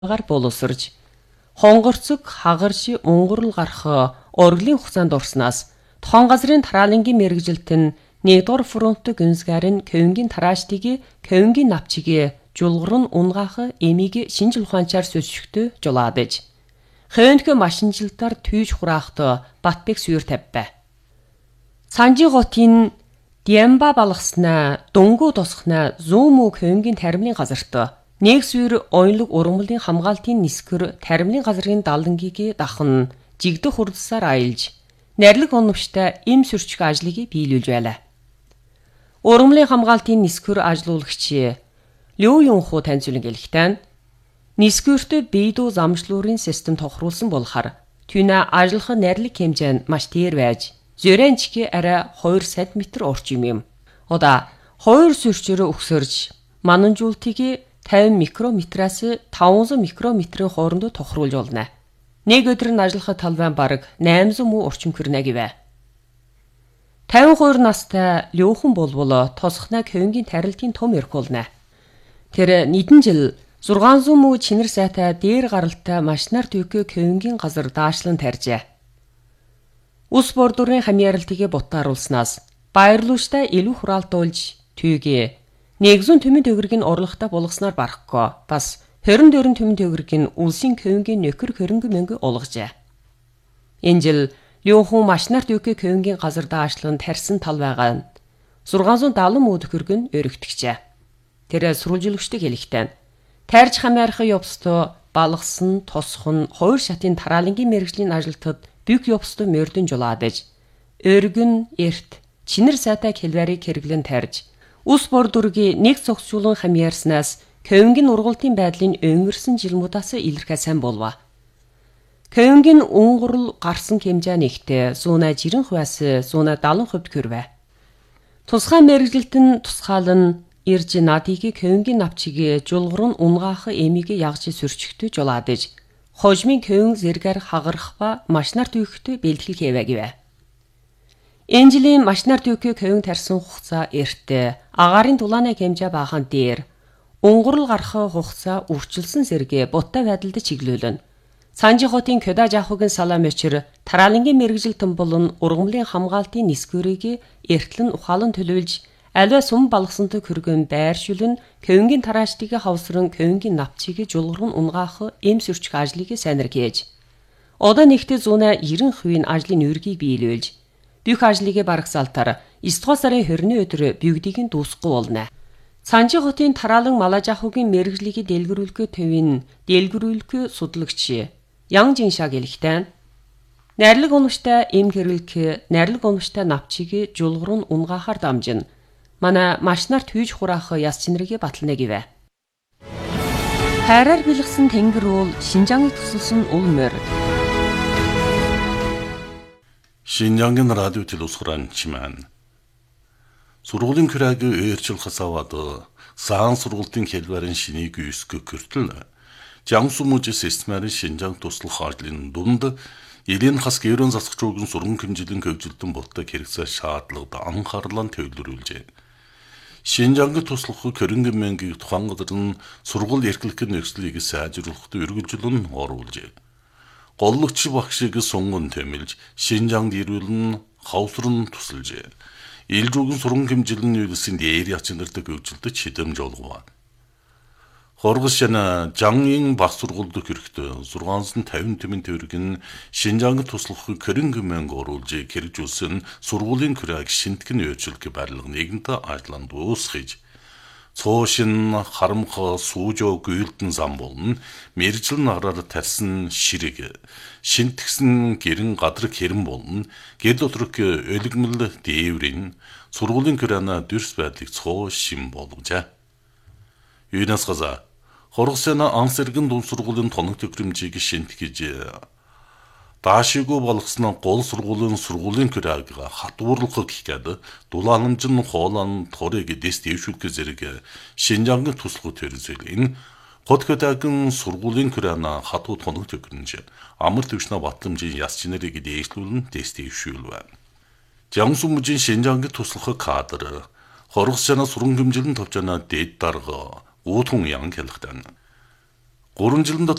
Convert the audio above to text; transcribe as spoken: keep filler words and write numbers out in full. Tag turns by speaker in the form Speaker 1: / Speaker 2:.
Speaker 1: гар боловсрж хонгорцог хагарж унгурл гарах оргилын хугацаанд орсноос тохон газрын тараалангийн мэрэгжилт нь нэгдүгээр фронт гүнзгар нь Ковенгийн тараачдыг Ковенгийн навчиг жулгар нь унгаах эмийг шинжил ухаанчаар сөсөхдөө жолаадэж Хөнхө машинжилтаар түйж хураахт Батбек сүйр тавьбай. Санжи хотын Диамба балгаснаа дөнгөө тосхнаа зүүмүү Ковенгийн таримлын газарт нэг сүйр оюунлаг ургамлын хамгаалтын нисгэр таримлын газрын далангийг дахан жигдэх хурдсаар аялж нэрлэг оновчтой эм сүрчг ажлыг биелүүлж байлаа. Ургамлын хамгаалтын нисгэр ажилуулагч Лю Юнху танилцуулан гэлэхтэн нисгэрт бийдүү замшлуурын систем тохируулсан болохоор түүнэ ажиллах нэрлэг хэмжээ нь маш дээр байж зөрэнчки арай хоёр сантиметр орчим юм. Удаа хоёр сүрчээр өгсөрж мананжуултыг тавин микрометраас таван зуун микрометрийн хооронд тохируулж болно. Нэг өдөр нь ажиллах талбай бараг найман зуун муу орчим хүрнэ гэвэ. тавин хоёр настай Люхэн болбол тосхнаа Ковенгийн тарилтын том эрх болно. Тэр нэгэн жил зургаан зуун муу чинэр сайтай дээр гаралтай машинаар төвхөө Ковенгийн газар даашлан тарьжээ. Ус бордурын хамьяаралтыг бутааруулснаас баярлууштай илүү хураалтуулж түйгээ нэгэн төмөн төгрөг нь орлоготой болгосноор барахгүй бас хорин дөрөн төмөн төгрөг нь улсын Ковенгийн нөхөр хөрөнгө мөнгө олгожээ. Энэ жил Люхэн машинаар төвхөө Ковенгийн газар даашлан тарьсан тал байгаа нь зургаан зуун дагалан муу төгрөг нь өргөгдчихжээ. Тэр сурвалжуулагчдыг хэлэхдээ тарьж хамаарах явцдаа балгасан тосхон хоёр шатын тараалангийн мэрэгжлийн ажилтнууд büyük явцдаа мордын жулаадаж өргөн эрт чинэр сайтай хэлбэрийг хэрэглэн тарьж ус бордургийн нэг цогцжуулан хамьяарснаас Ковенгийн ургалтын байдлын өнгөрсөн жилмудаас илэрхээ сайн болва. Ковенгийн унгурл гарсан хэмжээ нэгтээ зуунаа жирэн хувиас зуунаа далан хувьд хүрвэ. Тусгай мэрэгжилт нь тусгаалan ирж надыг Ковенгийн навчиг жулгар нь унгаах эмийг ягж сөрчгтөө жолаадаж хожмын Ковен зэргээр хагарах ба машинаар төвхтөө бэлтгэл хийвэ гэвэ. Энэ жилийн машинаар төвхөө Ковен тарьсан хугацаа эртээ агаарын дулааны хэмжээ баахан дээр унгурл гарах хугацаа үрчилсэн зэрэг буттай байдалд чиглүүлнэ. Санжи хотын Кёда жахугийн саламчир тараалангийн мэрэгжилтэн болон ургамлын хамгаалтын нисгэрийг эртлэн ухаалan төлөвлөж аливаа сум балгасантай хөргөн байршуулн Ковенгийн тараачдыг хавсран Ковенгийн навчиг жулгар нь унгаах эм сүрчг ажлыг сайнэр хийж одоо нэгтээ зуунаа девяносто процент ажлын үргийг биелүүлж бүх ажлыг барагсаалтаар девять сарын хорины өдөр бүгдийг нь дуусгахгүй болно. Санжи хотын тараалан Малажахугийн мэрэгжлийг дэлгэрүүлэхээ төвийн дэлгэрүүлэхээ судлагч Ян Жиншаа гэлэхтэн нэрлэг оновчтой эм хэрэглэх нэрлэг оновчтой навчиг жулгар нь унгаахаар дамжин манай машинаар түйж хураах яс чинрийг батална гэвэ. Хайраар бэлгсэн тэнгэр уул Шинжаангыг тусалсан ул морь.
Speaker 2: Шинжаангийн радио телевизран сургуулийн kürägi өөрчлөхөөс аваад саан сургуулийн хэлбэрийн шинийг үүсгэх хүртэл Jiangsu мужи системээр Шинжаанг туслах ажлын дунд Элийн хас гэрэн засагч руугийн сурган хэмжээлийн хөгжилтөн болтой хэрэгцээ шаардлагад анхаарлаа төвлөрүүлжээ. Шинжаангыг туслах хөрөнгө мөнгийг тухайн газар нь сургууль эрхлэх нөхцөлийг сайжруулахад үргэлжлэн оруулжээ. Голлогч багшийг сунган тэмэлж Шинжаангд ирүүлэн хавсран тусалжээ. Илжүүгийн сурган хэмжээлийн үйлсийн дээр ячнартай хөгжилдөж шидэм жолгов. Хоргосяна Жаңийн баг сургуульд хүрэхдээ зургаан тавин тэмэн төгрөг нь Шинжаангд туслах хөрөнгө мөнгө оруулж хэрэгжүүлсэн сургуулийн kürägi шинтгэн өөрчлөлт барилга нэгэнтэ ажлан дуусгаж цоошин харамх суужоо гүйлдэн зам болон мэржил нараар тарьсан ширэг шинтгсэн гэрэн гадраг хэрэм болон гэр доторх өлгмөл дээврийн сургуулийн küräна дүрс байдлыг цоо шим болгожээ. Юунаас газа Хоргосяна ансэргэн дунд сургуулийн тоног төхөөрөмжийг шинтгэж даашиггүй болгосноо гол сургуулийн сургуулийн kürägi хатуурлах гэхэд дулааламжин хоолон торыг дэс дэвшүүлэх зэрэг Шинжаангийн туслах төрөзөл энэ Хотгодагийн сургуулийн küräна хатуу тоног төхөөрөмж амар төвшнө батламжийн яс чинэрийг дээшлүүлэн дэс дэвшүүлвэ. Jiangsu мужийн Шинжаангийн туслах кадр Хоргосяна сурган хэмжээлийн төвчнө дэд дарга Уутун ян хэлэхтэн. гурван жилдээ